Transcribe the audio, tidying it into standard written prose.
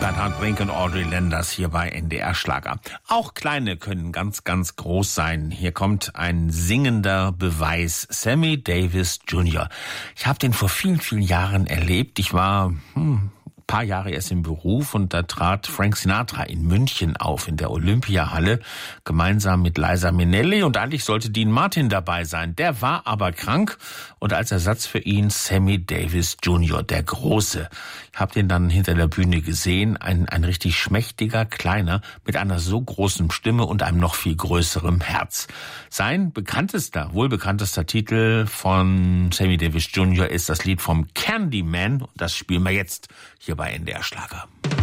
Bernhard Brink und Audrey Lenders hier bei NDR Schlager. Auch Kleine können ganz, ganz groß sein. Hier kommt ein singender Beweis. Sammy Davis Jr. Ich habe den vor vielen, vielen Jahren erlebt. Ich war paar Jahre erst im Beruf und da trat Frank Sinatra in München auf, in der Olympiahalle, gemeinsam mit Liza Minnelli, und eigentlich sollte Dean Martin dabei sein. Der war aber krank und als Ersatz für ihn Sammy Davis Jr., der Große. Ich habe den dann hinter der Bühne gesehen, ein richtig schmächtiger Kleiner mit einer so großen Stimme und einem noch viel größeren Herz. Sein wohl bekanntester Titel von Sammy Davis Jr. ist das Lied vom Candyman, und das spielen wir jetzt hier bei NDR Schlager.